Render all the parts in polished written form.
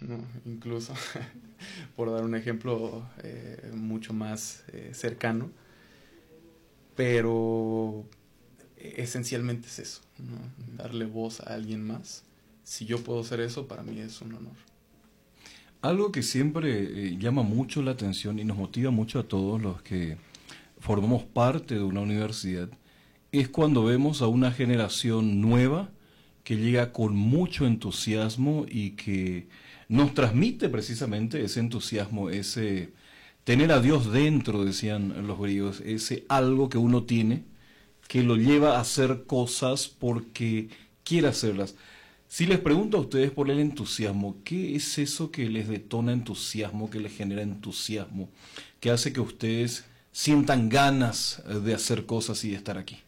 ¿no? Incluso, por dar un ejemplo mucho más cercano, pero esencialmente es eso, ¿no? Darle voz a alguien más. Si yo puedo hacer eso, para mí es un honor. Algo que siempre llama mucho la atención y nos motiva mucho a todos los que formamos parte de una universidad es cuando vemos a una generación nueva que llega con mucho entusiasmo y que nos transmite precisamente ese entusiasmo, ese tener a Dios dentro, decían los griegos, ese algo que uno tiene que lo lleva a hacer cosas porque quiere hacerlas. Si les pregunto a ustedes por el entusiasmo, ¿qué es eso que les detona entusiasmo, que les genera entusiasmo, que hace que ustedes sientan ganas de hacer cosas y de estar aquí?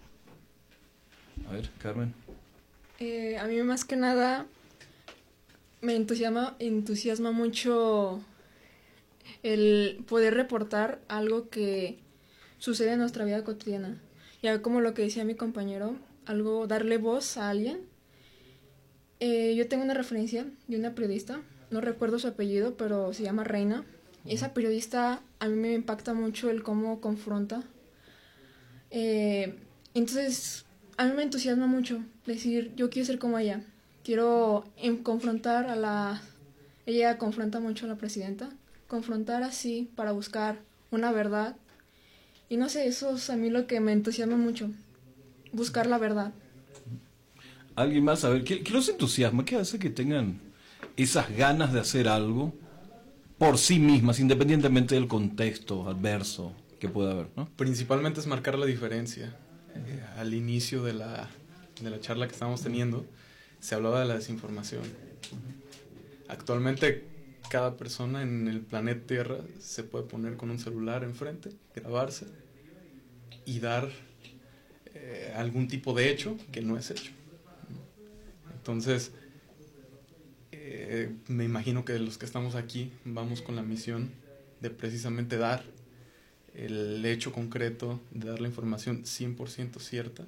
A ver, Carmen. A mí más que nada me entusiasma mucho el poder reportar algo que sucede en nuestra vida cotidiana. Ya como lo que decía mi compañero, algo, darle voz a alguien. Yo tengo una referencia de una periodista, no recuerdo su apellido, pero se llama Reina. Esa periodista a mí me impacta mucho el cómo confronta. Entonces, a mí me entusiasma mucho decir, yo quiero ser como ella. Quiero confrontar a la... Ella confronta mucho a la presidenta. Confrontar así para buscar una verdad. Y no sé, eso es a mí lo que me entusiasma mucho. Buscar la verdad. ¿Alguien más? A ver, ¿qué los entusiasma? ¿Qué hace que tengan esas ganas de hacer algo por sí mismas, independientemente del contexto adverso que pueda haber, ¿no? Principalmente es marcar la diferencia. Al inicio de la charla que estábamos teniendo, se hablaba de la desinformación. Actualmente, cada persona en el planeta Tierra se puede poner con un celular enfrente, grabarse y dar algún tipo de hecho que no es hecho. Entonces, me imagino que los que estamos aquí vamos con la misión de precisamente dar el hecho concreto, de dar la información 100% cierta,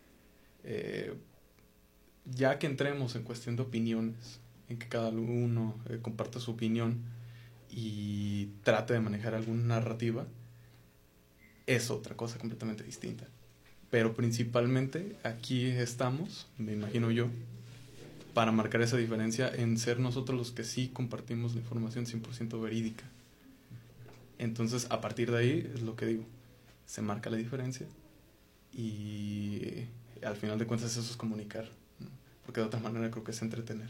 ya que entremos en cuestión de opiniones, en que cada uno comparta su opinión y trate de manejar alguna narrativa, es otra cosa completamente distinta. Pero principalmente aquí estamos, me imagino yo, para marcar esa diferencia en ser nosotros los que sí compartimos la información 100% verídica. Entonces, a partir de ahí, es lo que digo, se marca la diferencia y al final de cuentas eso es comunicar, ¿no? Porque de otra manera creo que es entretener.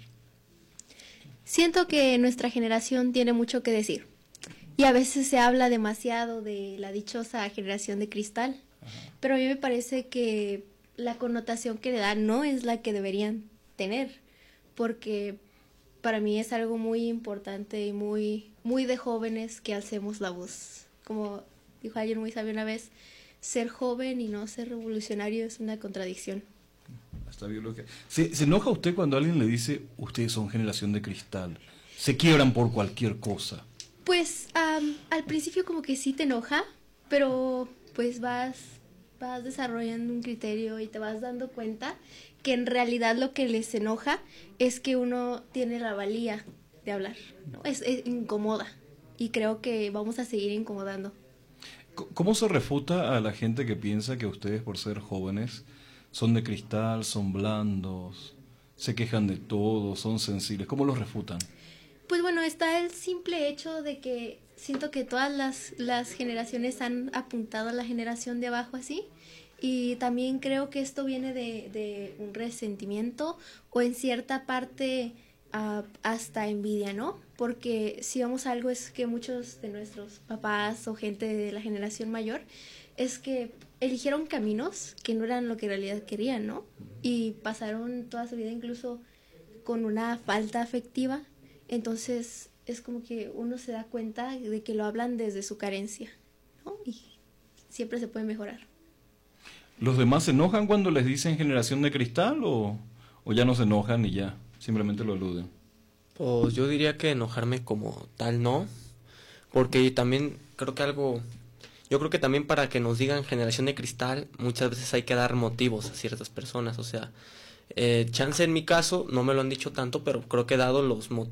Siento que nuestra generación tiene mucho que decir y a veces se habla demasiado de la dichosa generación de cristal. Ajá. Pero a mí me parece que la connotación que le dan no es la que deberían tener, porque para mí es algo muy importante y muy de jóvenes que alcemos la voz. Como dijo alguien muy sabio una vez, ser joven y no ser revolucionario es una contradicción. Está bien lo que... ¿Se enoja usted cuando alguien le dice, ustedes son generación de cristal? ¿Se quiebran por cualquier cosa? Pues al principio como que sí te enoja, pero pues vas desarrollando un criterio y te vas dando cuenta que en realidad lo que les enoja es que uno tiene la valía de hablar, ¿no? Es incomoda y creo que vamos a seguir incomodando. ¿Cómo se refuta a la gente que piensa que ustedes por ser jóvenes son de cristal, son blandos, se quejan de todo, son sensibles? ¿Cómo los refutan? Pues bueno, está el simple hecho de que siento que todas las generaciones han apuntado a la generación de abajo así. Y también creo que esto viene de un resentimiento o en cierta parte hasta envidia, ¿no? Porque si vamos a algo es que muchos de nuestros papás o gente de la generación mayor es que eligieron caminos que no eran lo que en realidad querían, ¿no? Y pasaron toda su vida incluso con una falta afectiva. Entonces es como que uno se da cuenta de que lo hablan desde su carencia, ¿no? Y siempre se puede mejorar. ¿Los demás se enojan cuando les dicen generación de cristal o ya no se enojan y ya simplemente lo eluden? Pues yo diría que enojarme como tal no, porque también creo que yo creo que también para que nos digan generación de cristal muchas veces hay que dar motivos a ciertas personas, o sea, chance en mi caso no me lo han dicho tanto, pero creo que he dado los motivos